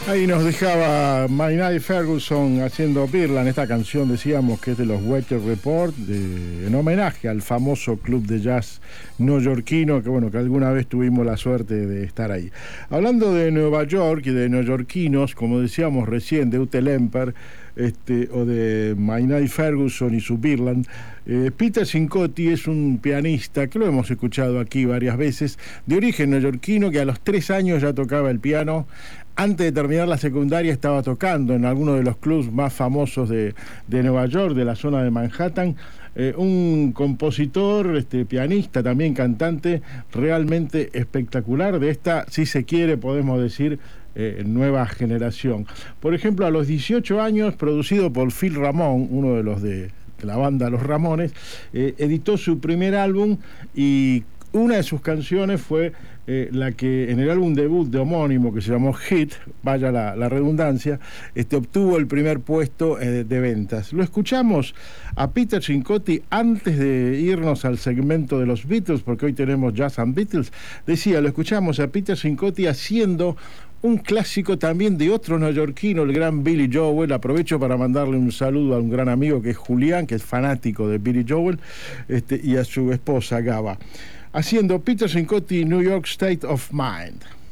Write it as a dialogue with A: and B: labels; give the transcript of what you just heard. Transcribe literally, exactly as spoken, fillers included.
A: Ahí nos dejaba Maynard Ferguson haciendo Birdland, esta canción decíamos que es de los Weather Report, de, en homenaje al famoso club de jazz neoyorquino, que bueno, que alguna vez tuvimos la suerte de estar ahí. Hablando de Nueva York y de neoyorquinos, como decíamos recién, de Ute Lemper, este, o de Maynard Ferguson y su Birdland, eh, Peter Cincotti es un pianista que lo hemos escuchado aquí varias veces, de origen neoyorquino, que a los tres años ya tocaba el piano. Antes de terminar la secundaria estaba tocando en alguno de los clubs más famosos de, de Nueva York, de la zona de Manhattan. Eh, un compositor, este, pianista, también cantante, realmente espectacular, de esta, si se quiere, podemos decir, eh, nueva generación. Por ejemplo, a los dieciocho años, producido por Phil Ramone, uno de los de, de la banda Los Ramones, eh, editó su primer álbum y una de sus canciones fue eh, la que en el álbum debut de homónimo, que se llamó Hit, vaya la, la redundancia, este, obtuvo el primer puesto eh, de ventas. Lo escuchamos a Peter Cincotti antes de irnos al segmento de los Beatles, porque hoy tenemos Jazz and Beatles. Decía, lo escuchamos a Peter Cincotti haciendo un clásico también de otro neoyorquino, el gran Billy Joel. Aprovecho para mandarle un saludo a un gran amigo que es Julián, que es fanático de Billy Joel, este, y a su esposa Gaba. Haciendo Peter Cincotti, New York State of Mind.